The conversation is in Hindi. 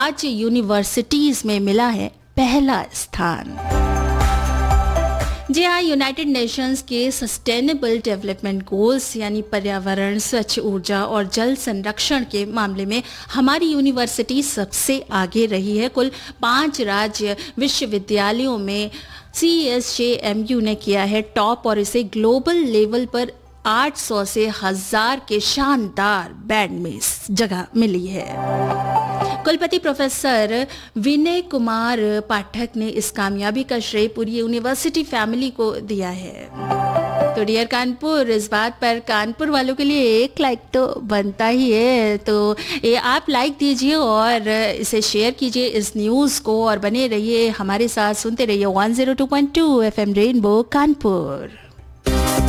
आज यूनिवर्सिटीज में मिला है पहला स्थान। जी हाँ, यूनाइटेड नेशंस के सस्टेनेबल डेवलपमेंट गोल्स यानी पर्यावरण, स्वच्छ ऊर्जा और जल संरक्षण के मामले में हमारी यूनिवर्सिटी सबसे आगे रही है। कुल 5 राज्य विश्वविद्यालयों में CSJMU ने किया है टॉप और इसे ग्लोबल लेवल पर 800 से 1000 के शानदार बैंड में जगह मिली है। कुलपति प्रोफेसर विनय कुमार पाठक ने इस कामयाबी का श्रेय पूरी यूनिवर्सिटी फैमिली को दिया है। तो डियर कानपुर, इस बात पर कानपुर वालों के लिए एक लाइक तो बनता ही है, तो ये आप लाइक दीजिए और इसे शेयर कीजिए इस न्यूज़ को, और बने रहिए हमारे साथ, सुनते रहिए 102.2 FM रेनबो कानपुर।